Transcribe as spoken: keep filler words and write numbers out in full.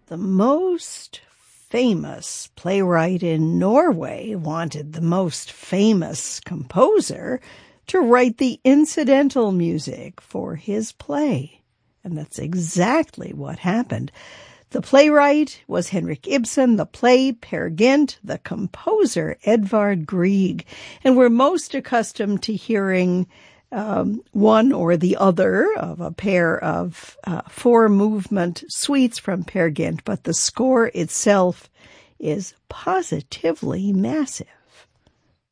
The most famous playwright in Norway wanted the most famous composer to write the incidental music for his play. And that's exactly what happened. The playwright was Henrik Ibsen, the play Peer Gynt, the composer Edvard Grieg. And we're most accustomed to hearing um, one or the other of a pair of uh, four-movement suites from Peer Gynt, but the score itself is positively massive.